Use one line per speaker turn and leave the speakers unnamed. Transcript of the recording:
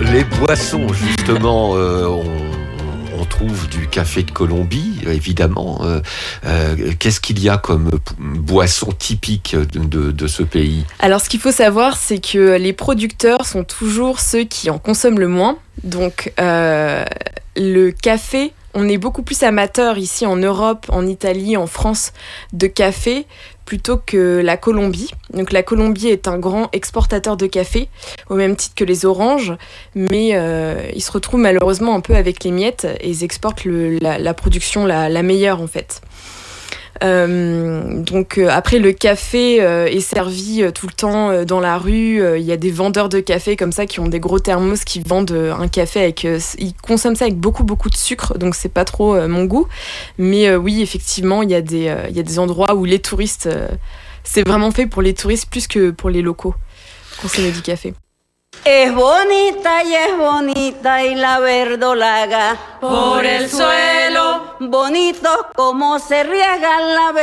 Les boissons, justement, on trouve du café de Colombie, évidemment. Qu'est-ce qu'il y a comme boisson typique de ce pays ?
Alors, ce qu'il faut savoir, c'est que les producteurs sont toujours ceux qui en consomment le moins. Donc, le café, on est beaucoup plus amateurs ici en Europe, en Italie, en France, de café plutôt que la Colombie. Donc la Colombie est un grand exportateur de café, au même titre que les oranges, mais ils se retrouvent malheureusement un peu avec les miettes et ils exportent la production la meilleure en fait. Après le café est servi tout le temps dans la rue. Il y a des vendeurs de café comme ça qui ont des gros thermos qui vendent un café avec ils consomment ça avec beaucoup de sucre, donc c'est pas trop mon goût, mais oui effectivement il y a des endroits où les touristes c'est vraiment fait pour les touristes plus que pour les locaux consommer du café.
Es bonita y la verdolaga por el suelo, bonito como se riega la